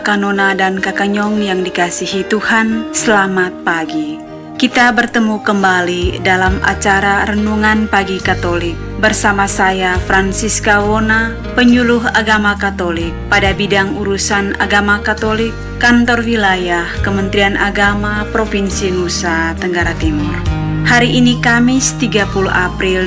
Kanona dan Kakak Nyong yang dikasihi Tuhan, selamat pagi. Kita bertemu kembali dalam acara Renungan Pagi Katolik bersama saya Francisca Wona, penyuluh agama Katolik pada bidang urusan agama Katolik, Kantor Wilayah Kementerian Agama Provinsi Nusa Tenggara Timur. Hari ini Kamis 30 April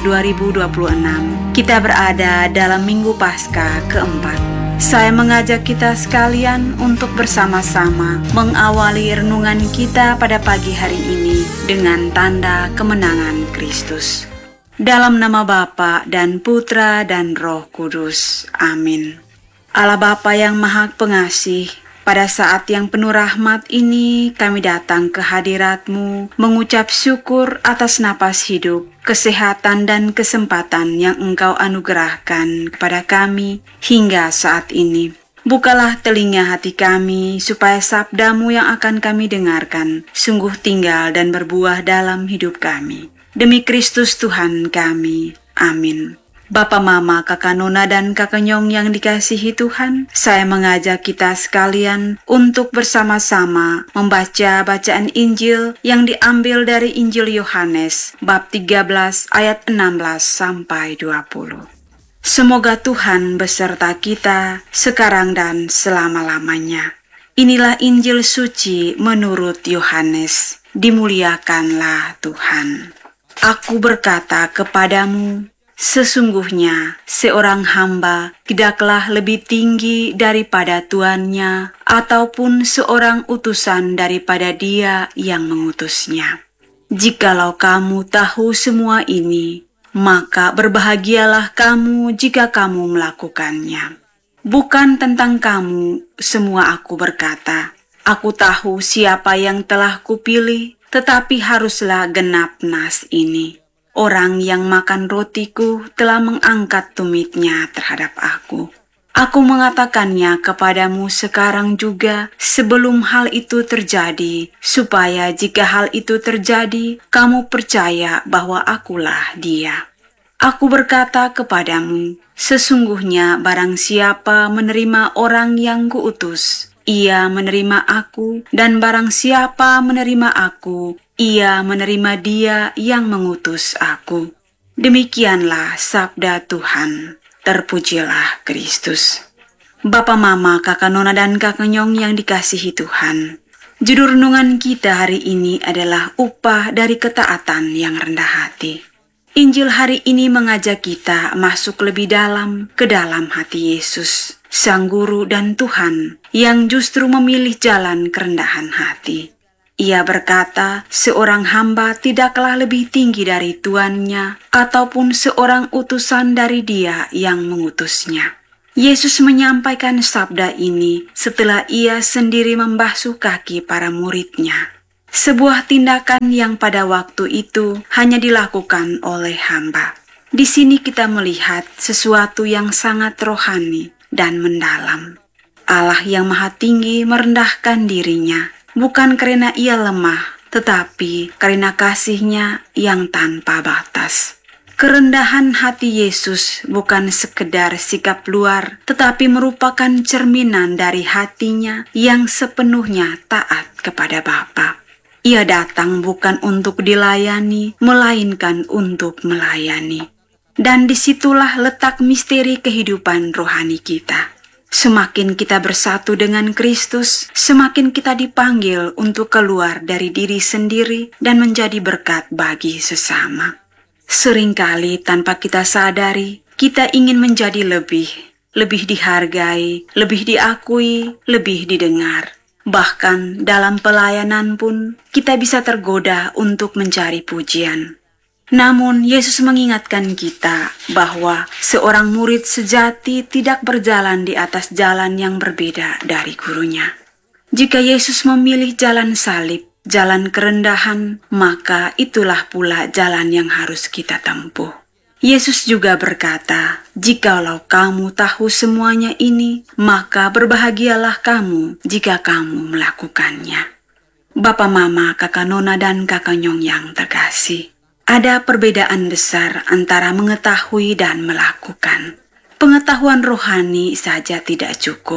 2026. Kita berada dalam Minggu Paskah keempat. Saya mengajak kita sekalian untuk bersama-sama mengawali renungan kita pada pagi hari ini dengan tanda kemenangan Kristus. Dalam nama Bapa dan Putra dan Roh Kudus. Amin. Allah Bapa yang Maha Pengasih, pada saat yang penuh rahmat ini kami datang ke hadirat-Mu mengucap syukur atas napas hidup, kesehatan dan kesempatan yang Engkau anugerahkan kepada kami hingga saat ini. Bukalah telinga hati kami supaya sabda-Mu yang akan kami dengarkan sungguh tinggal dan berbuah dalam hidup kami. Demi Kristus Tuhan kami. Amin. Bapa, Mama, Kakak Nona, dan Kakak Nyong yang dikasihi Tuhan, saya mengajak kita sekalian untuk bersama-sama membaca bacaan Injil yang diambil dari Injil Yohanes, bab 13 ayat 16 sampai 20. Semoga Tuhan beserta kita sekarang dan selama-lamanya. Inilah Injil suci menurut Yohanes. Dimuliakanlah Tuhan. Aku berkata kepadamu, sesungguhnya seorang hamba tidaklah lebih tinggi daripada tuannya, ataupun seorang utusan daripada dia yang mengutusnya. Jikalau kamu tahu semua ini, maka berbahagialah kamu jika kamu melakukannya. Bukan tentang kamu semua aku berkata. Aku tahu siapa yang telah kupilih, tetapi haruslah genap nas ini. Orang yang makan rotiku telah mengangkat tumitnya terhadap aku. Aku mengatakannya kepadamu sekarang juga sebelum hal itu terjadi, supaya jika hal itu terjadi, kamu percaya bahwa akulah Dia. Aku berkata kepadamu, sesungguhnya barang siapa menerima orang yang kuutus, ia menerima aku, dan barang siapa menerima aku, ia menerima dia yang mengutus aku. Demikianlah sabda Tuhan. Terpujilah Kristus. Bapa, Mama, Kakak Nona, dan Kakak Nyong yang dikasihi Tuhan, judul renungan kita hari ini adalah upah dari ketaatan yang rendah hati. Injil hari ini mengajak kita masuk lebih dalam ke dalam hati Yesus, Sang Guru dan Tuhan, yang justru memilih jalan kerendahan hati. Ia berkata, seorang hamba tidaklah lebih tinggi dari tuannya, ataupun seorang utusan dari dia yang mengutusnya. Yesus menyampaikan sabda ini setelah ia sendiri membasuh kaki para muridnya. Sebuah tindakan yang pada waktu itu hanya dilakukan oleh hamba. Di sini kita melihat sesuatu yang sangat rohani dan mendalam. Allah yang Maha Tinggi merendahkan dirinya, bukan karena ia lemah, tetapi karena kasih-Nya yang tanpa batas. Kerendahan hati Yesus bukan sekedar sikap luar, tetapi merupakan cerminan dari hatinya yang sepenuhnya taat kepada Bapa. Ia datang bukan untuk dilayani, melainkan untuk melayani. Dan disitulah letak misteri kehidupan rohani kita. Semakin kita bersatu dengan Kristus, semakin kita dipanggil untuk keluar dari diri sendiri dan menjadi berkat bagi sesama. Seringkali tanpa kita sadari, kita ingin menjadi lebih dihargai, lebih diakui, lebih didengar. Bahkan dalam pelayanan pun kita bisa tergoda untuk mencari pujian. Namun Yesus mengingatkan kita bahwa seorang murid sejati tidak berjalan di atas jalan yang berbeda dari gurunya. Jika Yesus memilih jalan salib, jalan kerendahan, maka itulah pula jalan yang harus kita tempuh. Yesus juga berkata, jikalau kamu tahu semuanya ini, maka berbahagialah kamu jika kamu melakukannya. Bapa, Mama, Kakak Nona, dan Kakak Nyong yang terkasih, ada perbedaan besar antara mengetahui dan melakukan. Pengetahuan rohani saja tidak cukup.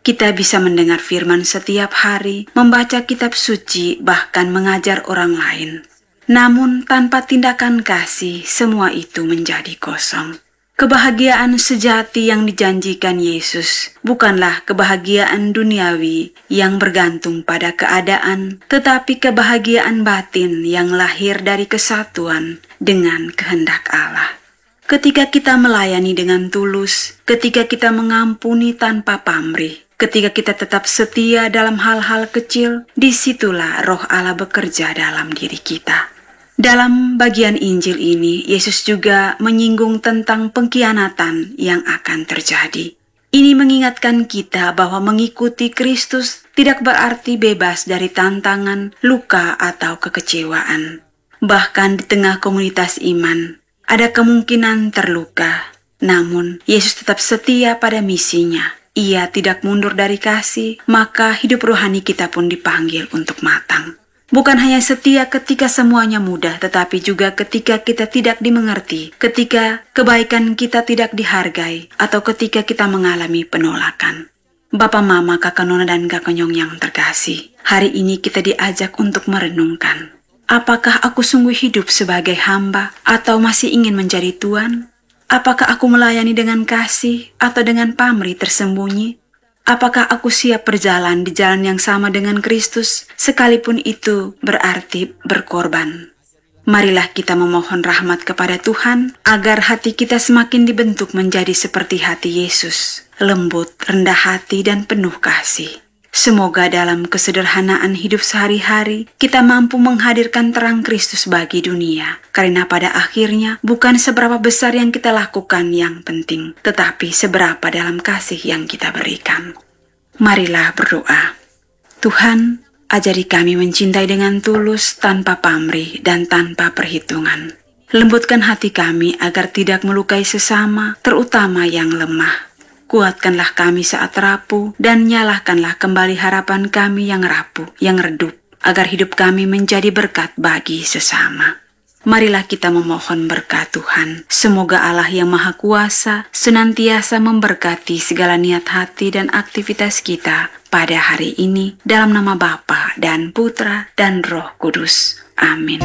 Kita bisa mendengar firman setiap hari, membaca kitab suci, bahkan mengajar orang lain. Namun tanpa tindakan kasih, semua itu menjadi kosong. Kebahagiaan sejati yang dijanjikan Yesus bukanlah kebahagiaan duniawi yang bergantung pada keadaan, tetapi kebahagiaan batin yang lahir dari kesatuan dengan kehendak Allah. Ketika kita melayani dengan tulus, ketika kita mengampuni tanpa pamrih, ketika kita tetap setia dalam hal-hal kecil, disitulah Roh Allah bekerja dalam diri kita. Dalam bagian Injil ini, Yesus juga menyinggung tentang pengkhianatan yang akan terjadi. Ini mengingatkan kita bahwa mengikuti Kristus tidak berarti bebas dari tantangan, luka, atau kekecewaan. Bahkan di tengah komunitas iman, ada kemungkinan terluka. Namun, Yesus tetap setia pada misinya. Ia tidak mundur dari kasih, maka hidup rohani kita pun dipanggil untuk matang. Bukan hanya setia ketika semuanya mudah, tetapi juga ketika kita tidak dimengerti, ketika kebaikan kita tidak dihargai, atau ketika kita mengalami penolakan. Bapak, Mama, Kakak Nona, dan Kakak Nyong yang terkasih, hari ini kita diajak untuk merenungkan. Apakah aku sungguh hidup sebagai hamba, atau masih ingin menjadi tuan? Apakah aku melayani dengan kasih, atau dengan pamrih tersembunyi? Apakah aku siap berjalan di jalan yang sama dengan Kristus, sekalipun itu berarti berkorban? Marilah kita memohon rahmat kepada Tuhan, agar hati kita semakin dibentuk menjadi seperti hati Yesus, lembut, rendah hati, dan penuh kasih. Semoga dalam kesederhanaan hidup sehari-hari, kita mampu menghadirkan terang Kristus bagi dunia. Karena pada akhirnya, bukan seberapa besar yang kita lakukan yang penting, tetapi seberapa dalam kasih yang kita berikan. Marilah berdoa. Tuhan, ajari kami mencintai dengan tulus, tanpa pamrih, dan tanpa perhitungan. Lembutkan hati kami agar tidak melukai sesama, terutama yang lemah. Kuatkanlah kami saat rapuh, dan nyalakanlah kembali harapan kami yang rapuh, yang redup, agar hidup kami menjadi berkat bagi sesama. Marilah kita memohon berkat Tuhan. Semoga Allah yang Maha Kuasa senantiasa memberkati segala niat hati dan aktivitas kita pada hari ini, dalam nama Bapa dan Putra dan Roh Kudus. Amin.